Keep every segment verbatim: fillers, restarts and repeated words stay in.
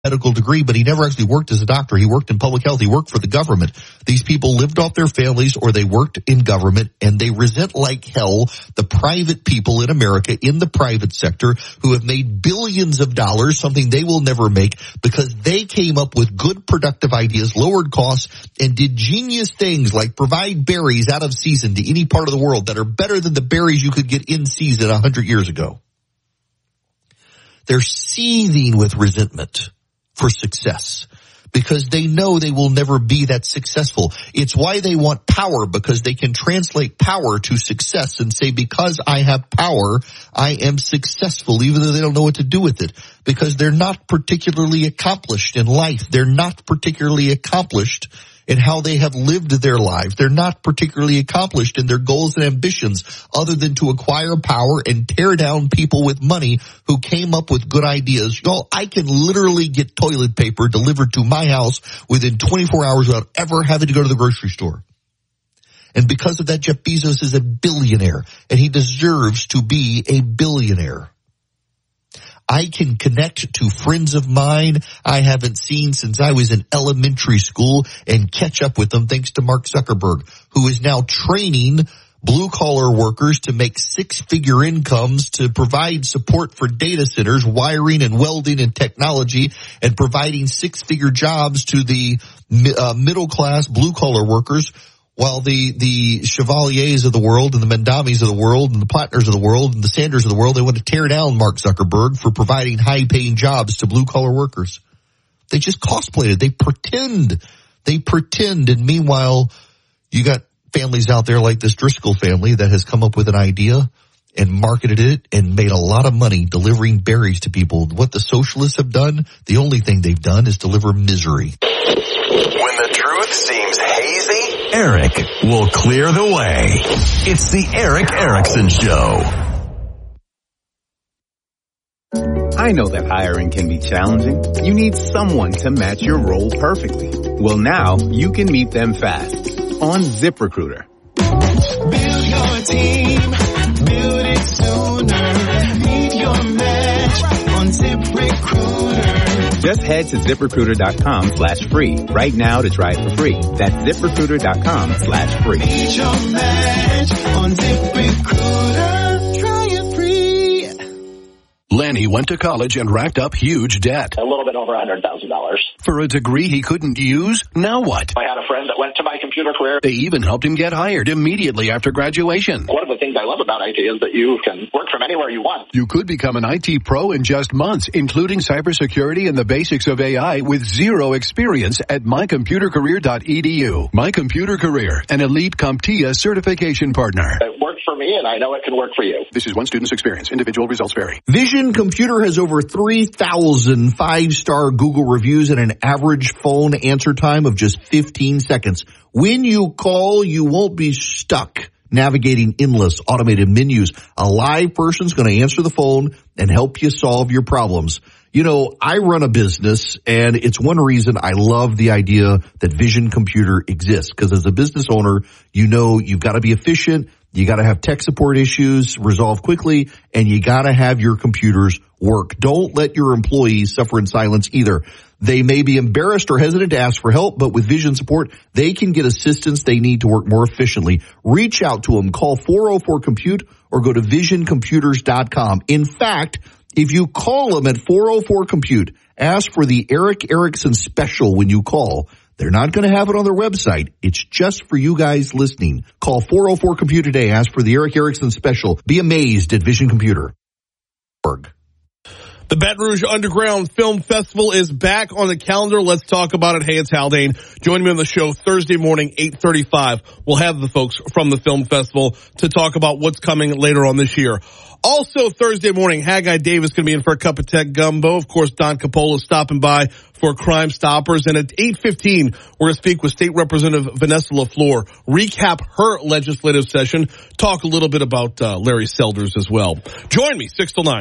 medical degree, but he never actually worked as a doctor. He worked in public health. He worked for the government. These people lived off their families or they worked in government, and they resent like hell the private people in America in the private sector who have made billions of dollars, something they will never make, because they came up with good productive ideas, lowered costs, and did genius things like provide berries out of season to any part of the world that are better than the berries you could get in season a hundred years ago. They're seething with resentment for success because they know they will never be that successful. It's why they want power, because they can translate power to success and say, because I have power, I am successful, even though they don't know what to do with it, because they're not particularly accomplished in life. They're not particularly accomplished in how they have lived their lives. They're not particularly accomplished in their goals and ambitions other than to acquire power and tear down people with money who came up with good ideas. Y'all, I can literally get toilet paper delivered to my house within twenty-four hours without ever having to go to the grocery store. And because of that, Jeff Bezos is a billionaire, and he deserves to be a billionaire. I can connect to friends of mine I haven't seen since I was in elementary school and catch up with them thanks to Mark Zuckerberg, who is now training blue-collar workers to make six-figure incomes to provide support for data centers, wiring and welding and technology, and providing six-figure jobs to the uh, middle-class blue-collar workers, while the, the Chevaliers of the world and the Mendamis of the world and the Plattners of the world and the Sanders of the world, they want to tear down Mark Zuckerberg for providing high-paying jobs to blue-collar workers. They just cosplayed it. They pretend. They pretend. And meanwhile, you got families out there like this Driscoll family that has come up with an idea and marketed it and made a lot of money delivering berries to people. What the socialists have done, the only thing they've done is deliver misery. When the truth seems hazy, Eric will clear the way. It's the Eric Erickson Show. I know that hiring can be challenging. You need someone to match your role perfectly. Well, now you can meet them fast on ZipRecruiter. Build your team, build it sooner. Meet your match on ZipRecruiter. Just head to ZipRecruiter.com slash free right now to try it for free. That's ZipRecruiter.com slash free. Meet your match on ZipRecruiter. Try it free. Lanny went to college and racked up huge debt. A little bit over one hundred thousand dollars. For a degree he couldn't use? Now what? I had a friend that went to my computer career. They even helped him get hired immediately after graduation. One of the things I love about I T is that you can work from anywhere you want. You could become an I T pro in just months, including cybersecurity and the basics of A I with zero experience at my computer career dot e d u. My Computer Career, an elite CompTIA certification partner. It worked for me, and I know it can work for you. This is one student's experience. Individual results vary. Vision Computer has over three thousand five-star Google reviews and an average phone answer time of just fifteen seconds. When you call, you won't be stuck navigating endless automated menus. A live person's going to answer the phone and help you solve your problems. You know, I run a business, and it's one reason I love the idea that Vision Computer exists, because as a business owner, you know you've got to be efficient, you got to have tech support issues resolved quickly, and you got to have your computers work. Don't let your employees suffer in silence either. They may be embarrassed or hesitant to ask for help, but with Vision support, they can get assistance they need to work more efficiently. Reach out to them. Call four oh four compute or go to vision computers dot com. In fact, if you call them at four oh four compute, ask for the Eric Erickson special when you call. They're not going to have it on their website. It's just for you guys listening. Call four oh four compute today. Ask for the Eric Erickson special. Be amazed at Vision Computer. The Baton Rouge Underground Film Festival is back on the calendar. Let's talk about it. Hey, it's Haldane. Join me on the show Thursday morning, eight thirty-five. We'll have the folks from the film festival to talk about what's coming later on this year. Also Thursday morning, Haggai Davis going to be in for a cup of tech gumbo. Of course, Don Coppola stopping by for Crime Stoppers. And at eight fifteen, we're going to speak with State Representative Vanessa LaFleur, recap her legislative session, talk a little bit about uh, Larry Selders as well. Join me, six till nine.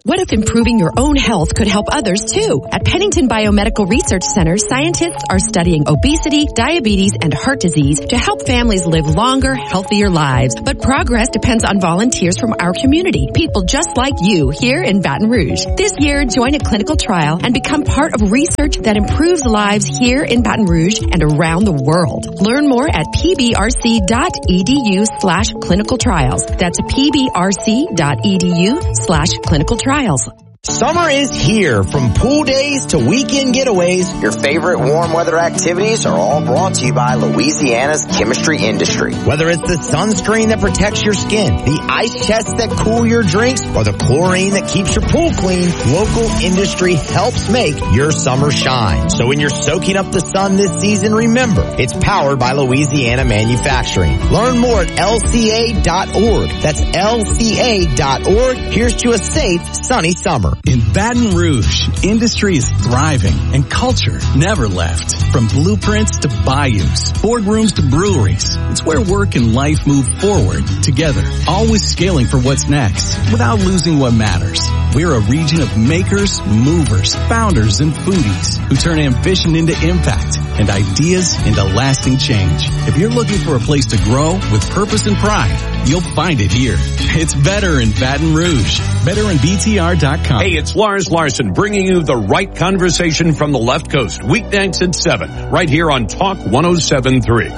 What if improving your own health could help others too? At Pennington Biomedical Research Center, scientists are studying obesity, diabetes, and heart disease to help families live longer, healthier lives. But progress depends on volunteers from our community, people just like you here in Baton Rouge. This year, join a clinical trial and become part of research that improves lives here in Baton Rouge and around the world. Learn more at pbrc.edu slash clinical trials. That's pbrc.edu slash clinical trials. Summer is here. From pool days to weekend getaways, your favorite warm weather activities are all brought to you by Louisiana's chemistry industry. Whether it's the sunscreen that protects your skin, the ice chests that cool your drinks, or the chlorine that keeps your pool clean, local industry helps make your summer shine. So when you're soaking up the sun this season, remember, it's powered by Louisiana Manufacturing. Learn more at L C A dot org. That's L C A dot org. Here's to a safe, sunny summer. In Baton Rouge, industry is thriving and culture never left. From blueprints to bayous, boardrooms to breweries, it's where work and life move forward together, always scaling for what's next without losing what matters. We're a region of makers, movers, founders, and foodies who turn ambition into impact and ideas into lasting change. If you're looking for a place to grow with purpose and pride, you'll find it here. It's better in Baton Rouge. better in B T R dot com. Hey, it's Lars Larson bringing you the right conversation from the left coast, weeknights at seven, right here on Talk one oh seven point three.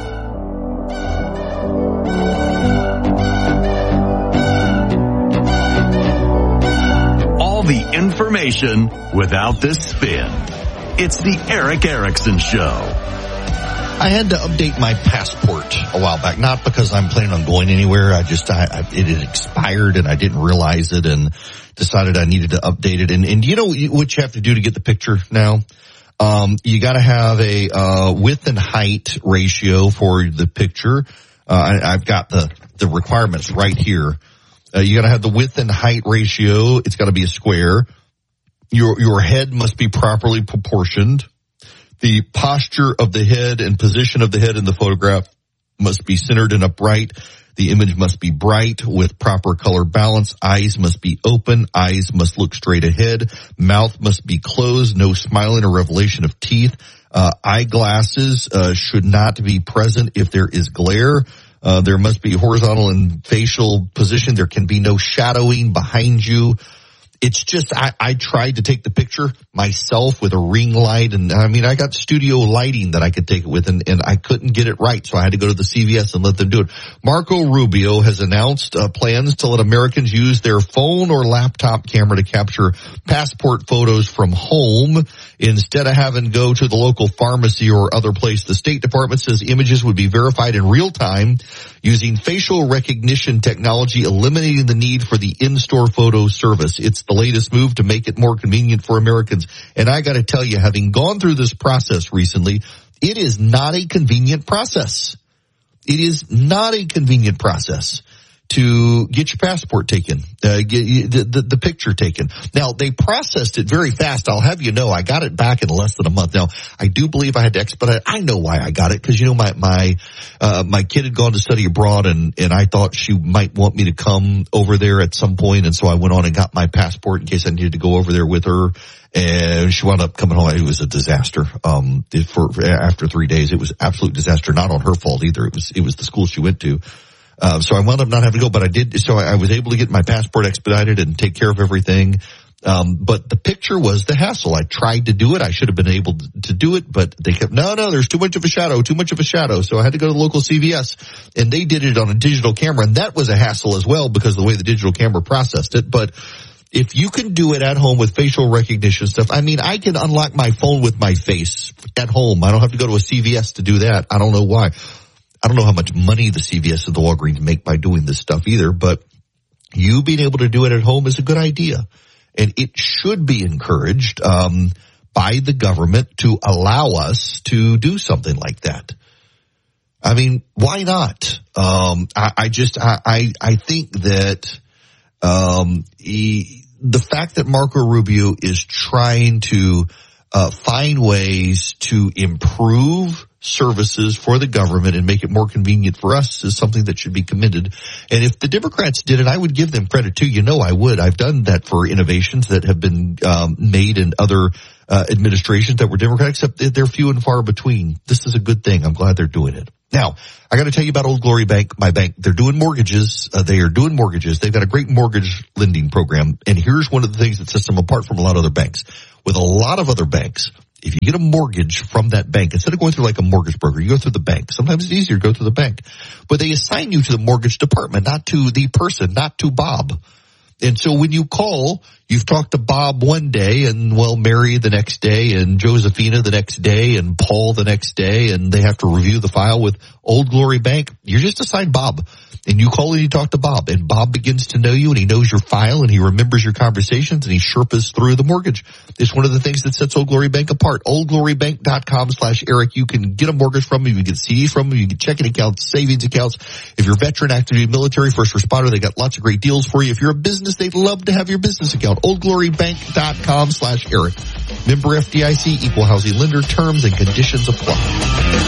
All the information without the spin. It's the Erick Erickson Show. I had to update my passport a while back, not because I'm planning on going anywhere. I just, I, I, it had expired and I didn't realize it and decided I needed to update it. And, and you know what you have to do to get the picture now? Um, you gotta have a, uh, width and height ratio for the picture. Uh, I, I've got the, the requirements right here. Uh, you gotta have the width and height ratio. It's gotta be a square. Your, your head must be properly proportioned. The posture of the head and position of the head in the photograph must be centered and upright. The image must be bright with proper color balance. Eyes must be open. Eyes must look straight ahead. Mouth must be closed. No smiling or revelation of teeth. Uh, eyeglasses uh, should not be present if there is glare. Uh, there must be horizontal and facial position. There can be no shadowing behind you. It's just, I, I tried to take the picture myself with a ring light, and I mean, I got studio lighting that I could take it with, and, and I couldn't get it right, so I had to go to the C V S and let them do it. Marco Rubio has announced uh, plans to let Americans use their phone or laptop camera to capture passport photos from home instead of having to go to the local pharmacy or other place. The State Department says images would be verified in real time using facial recognition technology, eliminating the need for the in-store photo service. It's the latest move to make it more convenient for Americans. And I got to tell you, having gone through this process recently, it is not a convenient process. It is not a convenient process to get your passport taken, uh, get the, the, the picture taken. Now, they processed it very fast. I'll have you know, I got it back in less than a month. Now, I do believe I had to expedite. I know why I got it, because, you know, my, my, uh, my kid had gone to study abroad, and, and I thought she might want me to come over there at some point, and so I went on and got my passport in case I needed to go over there with her. And she wound up coming home. It was a disaster. Um, for, for after three days, it was absolute disaster. Not on her fault either. It was, it was the school she went to. Uh, so I wound up not having to go, but I did, so I, I was able to get my passport expedited and take care of everything. Um, but the picture was the hassle. I tried to do it. I should have been able to do it, but they kept, no, no, there's too much of a shadow, too much of a shadow. So I had to go to the local C V S, and they did it on a digital camera, and that was a hassle as well because of the way the digital camera processed it. But if you can do it at home with facial recognition stuff, I mean, I can unlock my phone with my face at home. I don't have to go to a C V S to do that. I don't know why. I don't know how much money the C V S and the Walgreens make by doing this stuff either, but you being able to do it at home is a good idea. And it should be encouraged um, by the government to allow us to do something like that. I mean, why not? Um, I, I just, I, I, I think that um, he, the fact that Marco Rubio is trying to uh, find ways to improve services for the government and make it more convenient for us is something that should be commended. And if the Democrats did it, I would give them credit too. You know I would. I've done that for innovations that have been um, made in other uh, administrations that were Democratic, except they're few and far between. This is a good thing. I'm glad they're doing it. Now, I got to tell you about Old Glory Bank, my bank. They're doing mortgages. Uh, they are doing mortgages. They've got a great mortgage lending program. And here's one of the things that sets them apart from a lot of other banks. With a lot of other banks, if you get a mortgage from that bank, instead of going through like a mortgage broker, you go through the bank. Sometimes it's easier to go through the bank. But they assign you to the mortgage department, not to the person, not to Bob. And so when you call, you've talked to Bob one day and, well, Mary the next day and Josephina the next day and Paul the next day, and they have to review the file. With Old Glory Bank, you're just assigned Bob. And you call and you talk to Bob, and Bob begins to know you, and he knows your file, and he remembers your conversations, and he Sherpas through the mortgage. It's one of the things that sets Old Glory Bank apart. old glory bank dot com slash Eric. You can get a mortgage from them. You can get C Ds from them. You can get checking accounts, savings accounts. If you're a veteran, active duty, military, first responder, they got lots of great deals for you. If you're a business, they'd love to have your business account. old glory bank dot com slash Eric. Member F D I C, equal housing lender. Terms and conditions apply.